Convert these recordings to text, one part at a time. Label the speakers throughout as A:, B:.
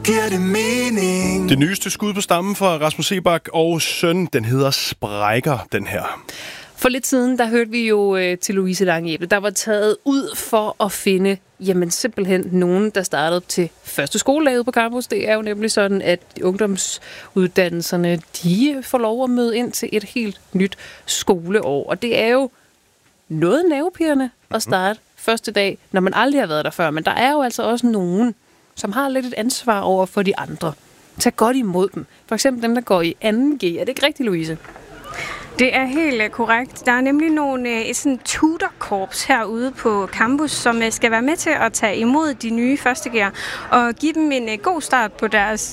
A: giver det mening.
B: Det nyeste skud på stammen fra Rasmus Seebach og søn, den hedder Sprækker, den her.
C: For lidt siden, der hørte vi jo til Louise Langeæble, der var taget ud for at finde, jamen simpelthen nogen, der startede til første skoledag på campus. Det er jo nemlig sådan, at ungdomsuddannelserne, de får lov at møde ind til et helt nyt skoleår. Og det er jo noget nervepirrende at starte første dag, når man aldrig har været der før. Men der er jo altså også nogen, som har lidt et ansvar over for de andre. Tag godt imod dem. For eksempel dem, der går i 2G. Er det ikke rigtigt, Louise?
D: Det er helt korrekt. Der er nemlig et sådan tutorkorps herude på campus, som skal være med til at tage imod de nye førstegærer og give dem en god start på deres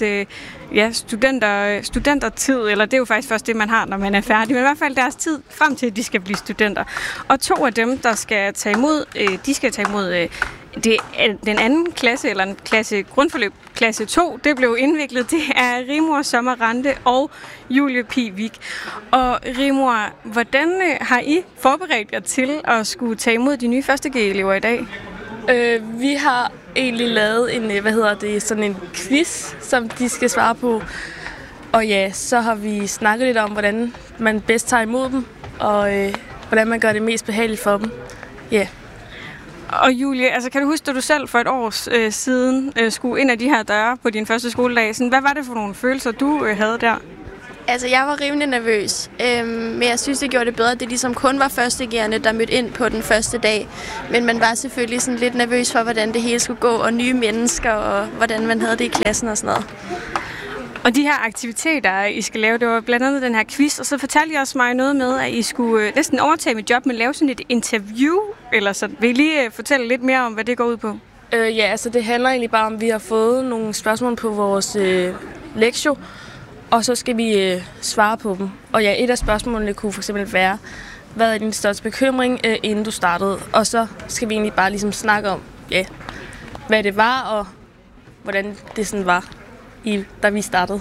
D: studentertid, eller det er jo faktisk først det, man har, når man er færdig, men i hvert fald deres tid frem til, at de skal blive studenter. Og 2 af dem, der skal tage imod, de skal tage imod den anden klasse, eller en klasse grundforløb, klasse 2, det blev indviklet. Det er Rigmor Sommer-Rante og Julie Pivik. Og Rigmor, hvordan har I forberedt jer til at skulle tage imod de nye førsteg-elever i dag?
E: Vi har egentlig lavet sådan en quiz, som de skal svare på. Og ja, så har vi snakket lidt om, hvordan man bedst tager imod dem, og hvordan man gør det mest behageligt for dem. Ja.
D: Og Julie, altså kan du huske, at du selv for et år siden skulle ind ad de her døre på din første skoledag? Hvad var det for nogle følelser, du havde der?
F: Altså, jeg var rimelig nervøs, men jeg synes, det gjorde det bedre, at det ligesom kun var førstegærerne, der mødte ind på den første dag. Men man var selvfølgelig sådan lidt nervøs for, hvordan det hele skulle gå, og nye mennesker, og hvordan man havde det i klassen og sådan noget.
D: Og de her aktiviteter, I skal lave, det var blandt andet den her quiz, og så fortalte I også mig noget med, at I skulle næsten overtage mit job, men lave sådan et interview, eller så vil I lige fortælle lidt mere om, hvad det går ud på?
E: Ja, altså det handler egentlig bare om, at vi har fået nogle spørgsmål på vores lektion, og så skal vi svare på dem. Og ja, et af spørgsmålene kunne for eksempel være, hvad er din største bekymring, inden du startede? Og så skal vi egentlig bare ligesom snakke om, hvad det var, og hvordan det sådan var, da vi startede.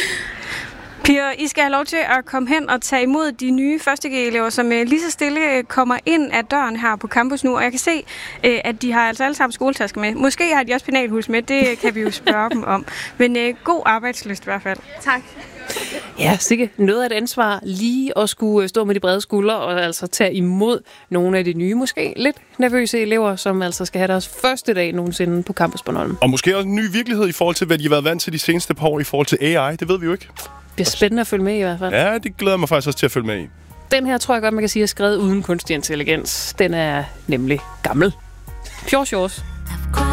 D: Piger, I skal have lov til at komme hen og tage imod de nye førsteg-elever, som lige så stille kommer ind ad døren her på campus nu. Og jeg kan se, at de har altså alle sammen skoletasker med. Måske har de også penalhus med, det kan vi jo spørge dem om. Men god arbejdslyst i hvert fald.
F: Tak.
C: Ja, sikkert noget af et ansvar lige at skulle stå med de brede skuldre og altså tage imod nogle af de nye, måske lidt nervøse elever, som altså skal have deres første dag nogensinde på Campus Bornholm.
B: Og måske også en ny virkelighed i forhold til, hvad de har været vant til de seneste par år i forhold til AI. Det ved vi jo ikke.
C: Det er spændende at følge med i hvert fald.
B: Ja, det glæder mig faktisk også til at følge med i.
C: Den her tror jeg godt, man kan sige er skrevet uden kunstig intelligens. Den er nemlig gammel. Fjors.